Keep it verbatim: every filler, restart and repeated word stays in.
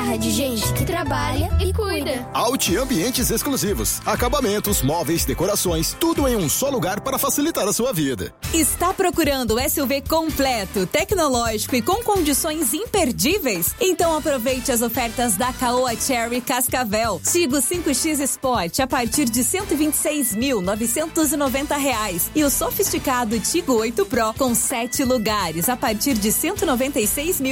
terra de gente que trabalha e cuida. Audi Ambientes Exclusivos. Acabamentos, móveis, decorações, tudo em um só lugar para facilitar a sua vida. Está procurando o S U V completo, tecnológico e com condições imperdíveis? Então aproveite as ofertas da Caoa Chery Cascavel. Tigo cinco X Sport a partir de cento e vinte e seis mil novecentos e noventa reais e o sofisticado Tigo oito Pro com sete lugares a partir de cento e noventa e seis mil